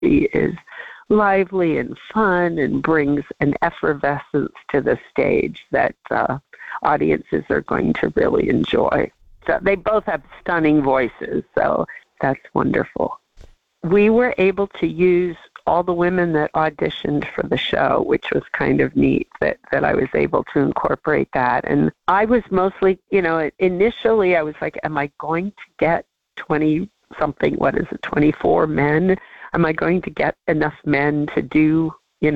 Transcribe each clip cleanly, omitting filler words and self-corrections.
She is lively and fun and brings an effervescence to the stage that audiences are going to really enjoy. So they both have stunning voices, so that's wonderful. We were able to use all the women that auditioned for the show, which was kind of neat that I was able to incorporate that. And I was mostly, initially I was like, am I going to get 24 men? Am I going to get enough men to do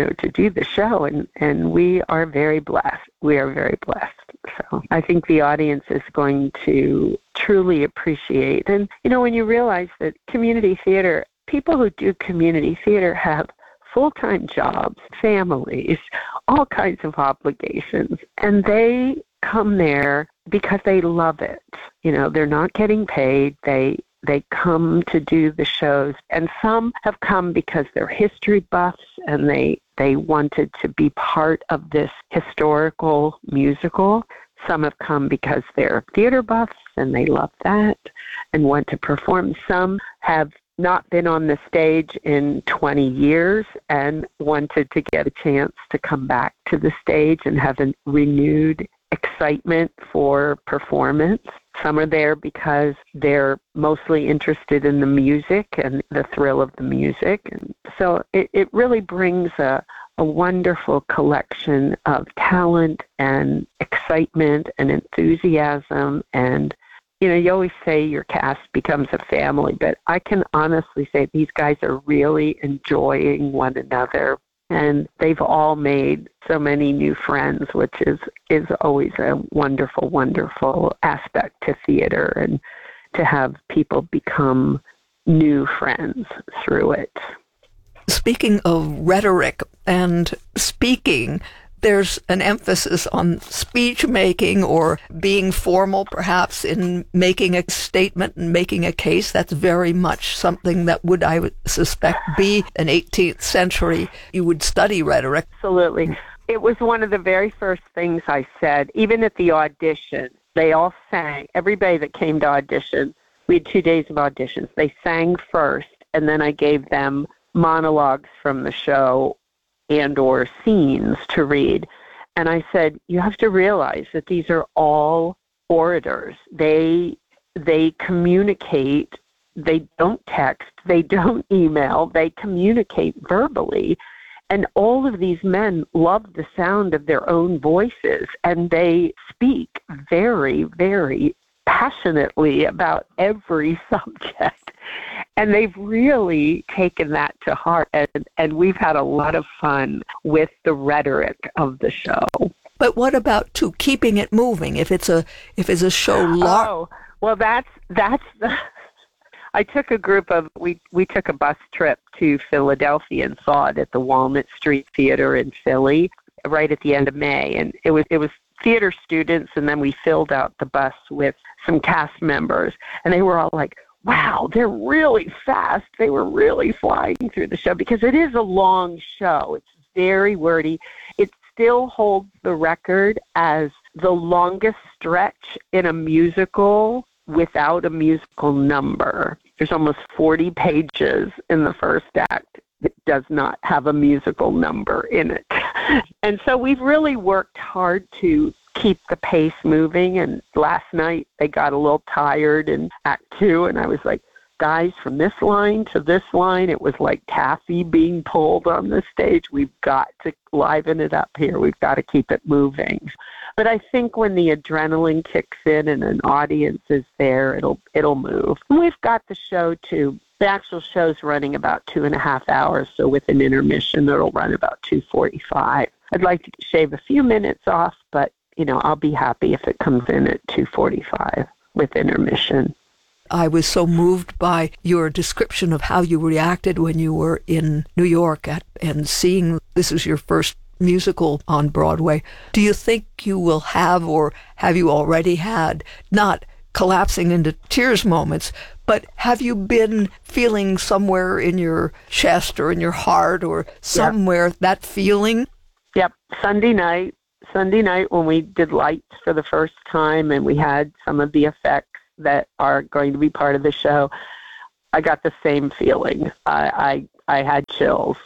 the show? And we are very blessed. We are very blessed. So I think the audience is going to truly appreciate. And, when you realize that community theater, people who do community theater have full-time jobs, families, all kinds of obligations, and they come there because they love it. They're not getting paid. They come to do the shows, and some have come because they're history buffs and they wanted to be part of this historical musical. Some have come because they're theater buffs and they love that and want to perform. Some have not been on the stage in 20 years and wanted to get a chance to come back to the stage and have a renewed excitement for performance. Some are there because they're mostly interested in the music and the thrill of the music. And so it really brings a wonderful collection of talent and excitement and enthusiasm. And, you always say your cast becomes a family, but I can honestly say these guys are really enjoying one another. And they've all made so many new friends, which is always a wonderful, wonderful aspect to theater, and to have people become new friends through it. Speaking of rhetoric and speaking, there's an emphasis on speech making or being formal, perhaps, in making a statement and making a case. That's very much something that would, I would suspect, be an 18th century. You would study rhetoric. Absolutely. It was one of the very first things I said, even at the audition. They all sang. Everybody that came to audition, we had 2 days of auditions. They sang first, and then I gave them monologues from the show and or scenes to read. And I said, you have to realize that these are all orators. They communicate. They don't text. They don't email. They communicate verbally. And all of these men love the sound of their own voices, and they speak very, very passionately about every subject. And they've really taken that to heart, and we've had a lot of fun with the rhetoric of the show. But what about keeping it moving? If it's a show. Oh, well, that's the. I took a group of we took a bus trip to Philadelphia and saw it at the Walnut Street Theater in Philly right at the end of May, and it was theater students, and then we filled out the bus with some cast members, and they were all like, wow, they're really fast. They were really flying through the show because it is a long show. It's very wordy. It still holds the record as the longest stretch in a musical without a musical number. There's almost 40 pages in the first act that does not have a musical number in it. And so we've really worked hard to keep the pace moving, and last night they got a little tired in Act 2, and I was like, guys, from this line to this line, it was like taffy being pulled on the stage. We've got to liven it up here. We've got to keep it moving. But I think when the adrenaline kicks in and an audience is there, it'll move. And we've got the show too. The actual show's running about 2.5 hours, so with an intermission, it'll run about 2:45. I'd like to shave a few minutes off, but I'll be happy if it comes in at 2:45 with intermission. I was so moved by your description of how you reacted when you were in New York and seeing this is your first musical on Broadway. Do you think you will have, or have you already had, not collapsing into tears moments, but have you been feeling somewhere in your chest or in your heart or somewhere that feeling? Yep. Sunday night when we did lights for the first time and we had some of the effects that are going to be part of the show, I got the same feeling. I I had chills.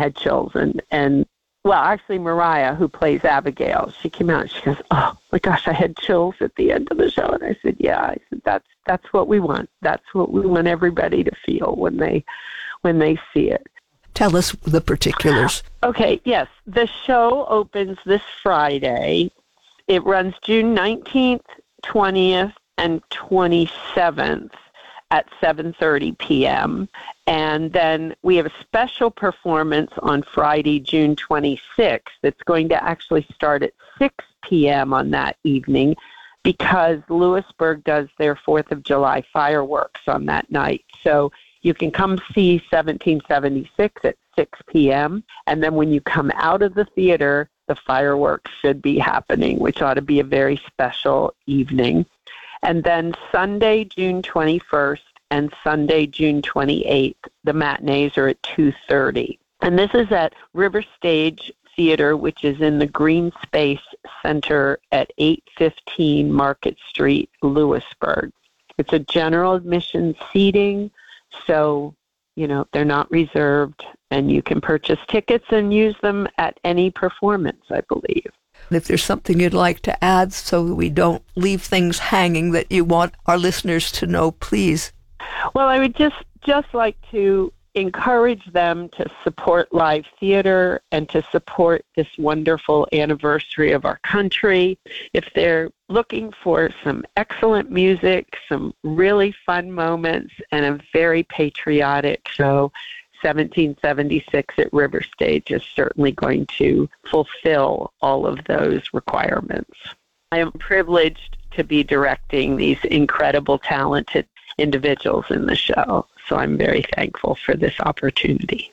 And well, actually, Mariah, who plays Abigail, she came out and she goes, "Oh my gosh, I had chills at the end of the show." And I said, "Yeah." I said, "That's what we want. That's what we want everybody to feel when they see it." Tell us the particulars. Okay, yes. The show opens this Friday. It runs June 19th, 20th, and 27th at 7:30 p.m. And then we have a special performance on Friday, June 26th. That's going to actually start at 6 p.m. on that evening because Lewisburg does their 4th of July fireworks on that night. So you can come see 1776 at 6 p.m. And then when you come out of the theater, the fireworks should be happening, which ought to be a very special evening. And then Sunday, June 21st and Sunday, June 28th, the matinees are at 2:30. And this is at River Stage Theater, which is in the Green Space Center at 815 Market Street, Lewisburg. It's a general admission seating, so, they're not reserved, and you can purchase tickets and use them at any performance, I believe. If there's something you'd like to add so that we don't leave things hanging that you want our listeners to know, please. Well, I would just like to encourage them to support live theater and to support this wonderful anniversary of our country. If they're looking for some excellent music, some really fun moments, and a very patriotic show, 1776 at River Stage is certainly going to fulfill all of those requirements. I am privileged to be directing these incredible, talented individuals in the show, so I'm very thankful for this opportunity.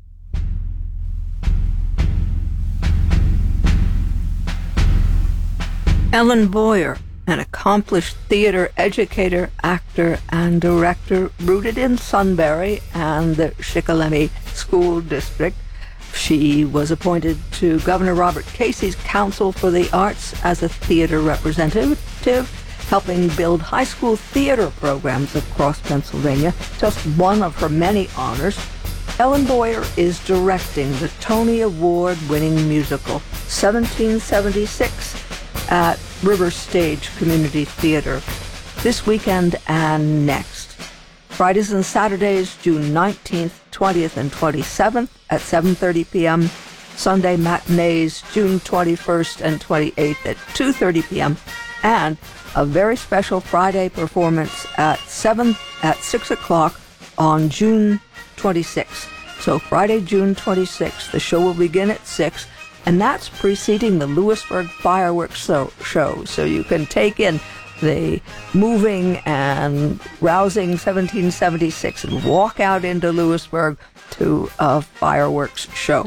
Ellen Boyer, an accomplished theater educator, actor, and director rooted in Sunbury and the Shikellamy School District. She was appointed to Governor Robert Casey's Council for the Arts as a theater representative, helping build high school theater programs across Pennsylvania. Just one of her many honors. Ellen Boyer is directing the Tony Award-winning musical 1776 at River Stage Community Theater this weekend and next. Fridays and Saturdays, June 19th, 20th, and 27th at 7:30 p.m. Sunday matinees, June 21st and 28th at 2:30 p.m. And a very special Friday performance at 6 o'clock on June 26th. So Friday, June 26th, the show will begin at 6, and that's preceding the Lewisburg fireworks show. So you can take in the moving and rousing 1776 and walk out into Lewisburg to a fireworks show.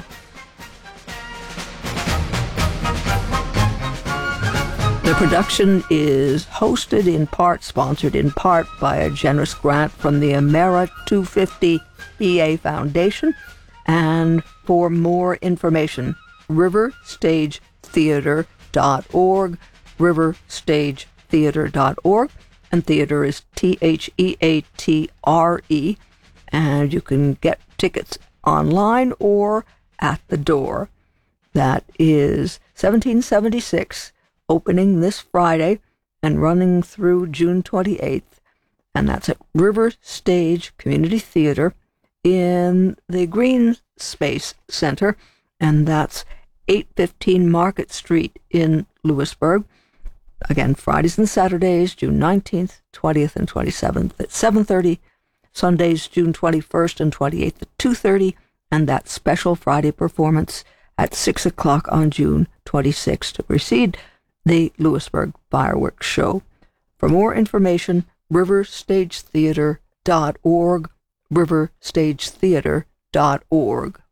The production is sponsored in part by a generous grant from the Amera 250 PA Foundation. And for more information, riverstagetheater.org, riverstagetheater.org, and theater is THEATRE, and you can get tickets online or at the door. That is 1776, opening this Friday and running through June 28th, and that's at River Stage Community Theater in the Green Space Center, and that's 815 Market Street in Lewisburg. Again, Fridays and Saturdays, June 19th, 20th, and 27th at 7:30. Sundays, June 21st and 28th at 2:30, and that special Friday performance at 6 o'clock on June 26th to precede the Lewisburg Fireworks Show. For more information, riverstagetheater.org, riverstagetheater.org.